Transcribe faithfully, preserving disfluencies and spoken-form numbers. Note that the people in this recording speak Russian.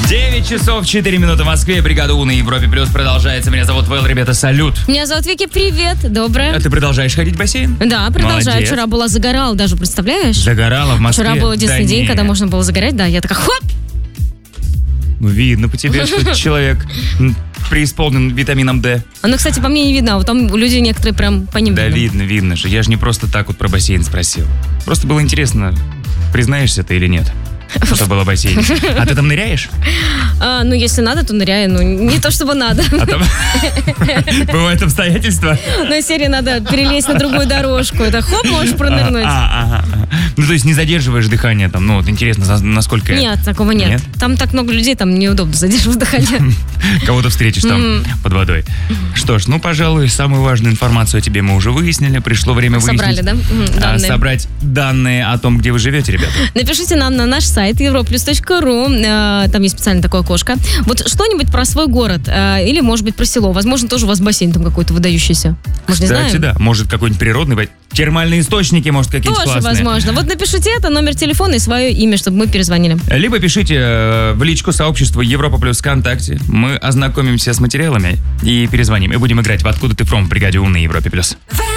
девять часов четыре минуты в Москве. Бригада У на Европе Плюс продолжается. Меня зовут Вэл, ребята, салют. Меня зовут Вики, привет, доброе. А ты продолжаешь ходить в бассейн? Да, продолжаю. Молодец. Вчера была загорала, даже представляешь? Загорала в Москве? Вчера был единственный Да день, не. когда можно было загорать, да, я такая хоп! Ну, видно по тебе, что человек м, преисполнен витамином D. Ну, кстати, по мне не видно, а вот там люди некоторые прям по ним Да, видно. видно, видно же. Я же не просто так вот про бассейн спросил. Просто было интересно, признаешься ты или нет, что было в бассейне. А ты там ныряешь? А, ну, если надо, то ныряю, ну, не то чтобы надо. А там бывают обстоятельства? На серии надо перелезть на другую дорожку. Это хоп, можешь пронырнуть. А, ага, ага. Ну, то есть не задерживаешь дыхание там, ну, вот интересно, за- насколько... Нет, такого нет. Нет? Там так много людей, там неудобно задерживать дыхание. Кого-то встретишь там под водой. Что ж, ну, пожалуй, самую важную информацию о тебе мы уже выяснили. Пришло время выяснить... Собрали, да? Мгм, а, данные. Собрать данные о том, где вы живете, ребята. Напишите нам на наш сайт европлюс точка ру, э, там есть специально такое окошко. Вот что-нибудь про свой город, э, или, может быть, про село. Возможно, тоже у вас бассейн там какой-то выдающийся. Мы же не Кстати, знаем. да, может, какой-нибудь природный... ба- Термальные источники, может, какие-то Тоже классные. возможно. Вот напишите это, номер телефона и свое имя, чтобы мы перезвонили. Либо пишите э, в личку сообщества Европа Плюс ВКонтакте. Мы ознакомимся с материалами и перезвоним. И будем играть в «Откуда ты фром» в бригаде У на Европе Плюс.